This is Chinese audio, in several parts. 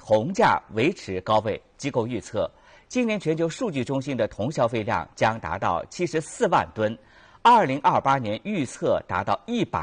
铜价维持高位。机构预测，今年全球数据中心的铜消费量将达到74万吨，2028年预测达到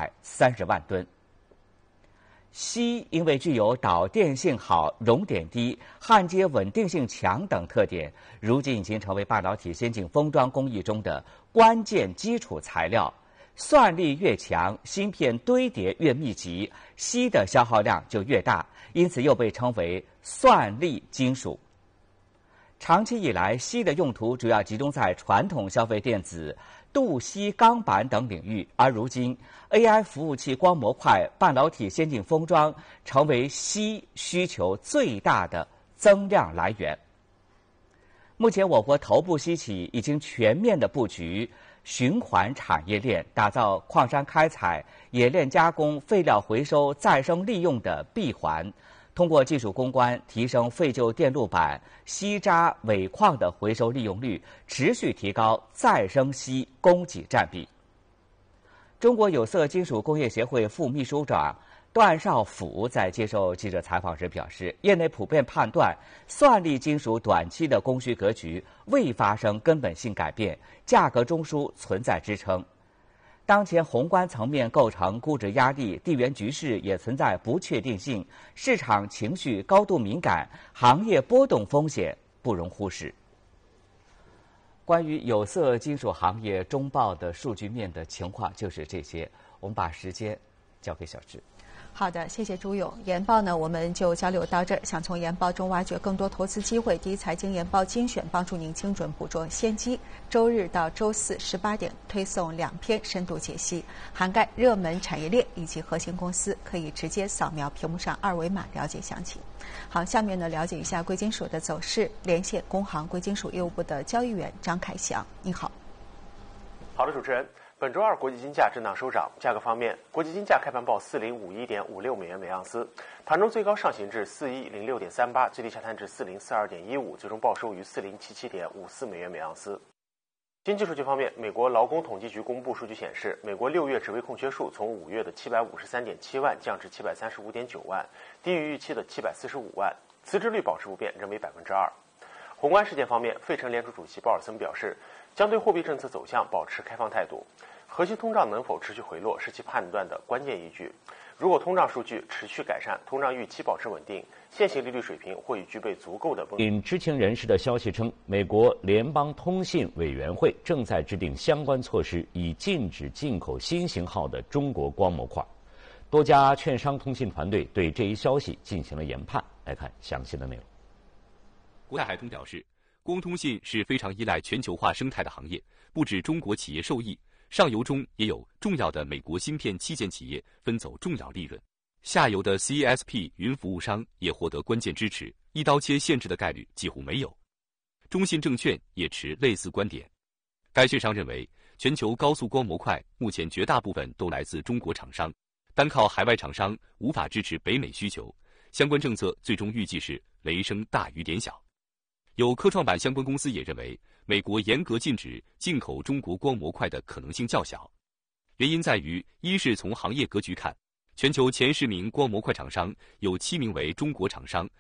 130万吨。硒因为具有导电性好、熔点低、焊接稳定性强等特点，如今已经成为半导体先进封装工艺中的关键基础材料。算力越强，芯片堆叠越密集，硒的消耗量就越大，因此又被称为算力金属。长期以来，硒的用途主要集中在传统消费电子、镀硒钢板等领域，而如今 AI 服务器光模块、半导体先进封装成为硒需求最大的增量来源。目前，我国头部硒企已经全面的布局循环产业链，打造矿山开采、冶炼加工、废料回收、再生利用的闭环。通过技术攻关，提升废旧电路板、硒渣、尾矿的回收利用率，持续提高再生硒供给占比。中国有色金属工业协会副秘书长段少甫在接受记者采访时表示，业内普遍判断，算力金属短期的供需格局未发生根本性改变，价格中枢存在支撑。当前宏观层面构成估值压力，地缘局势也存在不确定性，市场情绪高度敏感，行业波动风险不容忽视。关于有色金属行业中报的数据面的情况就是这些，我们把时间交给小智。 好的，谢谢朱勇。研报呢，我们就交流到这儿。想从研报中挖掘更多投资机会，第一财经研报精选帮助您精准捕捉先机。周日到周四18点推送2篇深度解析，涵盖热门产业链以及核心公司，可以直接扫描屏幕上2维码了解详情。好，下面呢了解一下贵金属的走势。连线工行贵金属业务部的交易员张凯翔，你好。 好的，主持人。本周二国际金价震荡收涨，价格方面，国际金价开盘报4051.56美元每盎司，盘中最高上行至4106.38，最低下探至4042.15，最终报收于4077.54美元每盎司。经济数据方面，美国劳工统计局公布数据显示，美国6月职位空缺数从5月的753.7万降至735.9万，低于预期的745万，辞职率保持不变，仍为2%。宏观事件方面，费城联储主席鲍尔森表示，将对货币政策走向保持开放态度，核心通胀能否持续回落是其判断的关键依据。如果通胀数据持续改善，通胀预期保持稳定，现行利率水平或已具备足够的。 引知情人士的消息称，美国联邦通信委员会正在制定相关措施，以禁止进口新型号的中国光模块。多家券商通信团队对这一消息进行了研判。来看详细的内容。 国泰海通表示，光通信是非常依赖全球化生态的行业，不止中国企业受益，上游中也有重要的美国芯片器件企业分走重要利润，下游的 CSP 云服务商也获得关键支持，一刀切限制的概率几乎没有。中信证券也持类似观点，该券商认为，全球高速光模块目前绝大部分都来自中国厂商，单靠海外厂商无法支持北美需求，相关政策最终预计是雷声大雨点小。有科创板相关公司也认为，美国严格禁止进口中国光模块的可能性较小，原因在于，一是从行业格局看，全球前10名光模块厂商有7名为中国厂商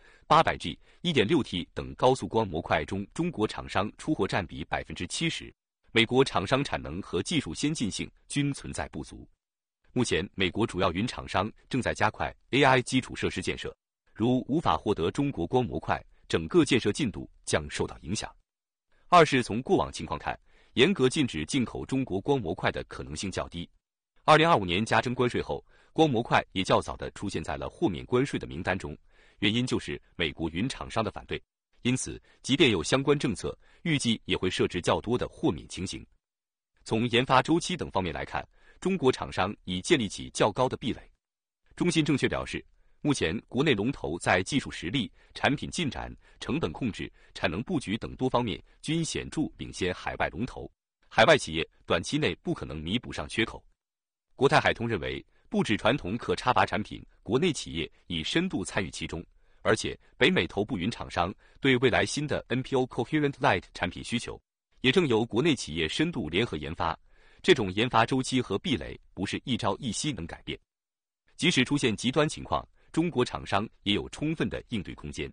，800G、1.6T 等高速光模块中中国厂商出货占比70%，美国厂商产能和技术先进性均存在不足。目前，美国主要云厂商正在加快 AI 基础设施建设，如无法获得中国光模块，整个建设进度将受到影响。二是从过往情况看，严格禁止进口中国光模块的可能性较低。2025年加征关税后，光模块也较早地出现在了豁免关税的名单中，原因就是美国云厂商的反对。因此，即便有相关政策，预计也会设置较多的豁免情形。从研发周期等方面来看，中国厂商已建立起较高的壁垒。中信证券表示，目前国内龙头在技术实力、产品进展、成本控制、产能布局等多方面均显著领先海外龙头，海外企业短期内不可能弥补上缺口。国泰海通认为，不止传统可插拔产品，国内企业已深度参与其中，而且北美头部云厂商对未来新的 NPO Coherent Lite 产品需求，也正由国内企业深度联合研发。这种研发周期和壁垒不是一朝一夕能改变，即使出现极端情况，中国厂商也有充分的应对空间。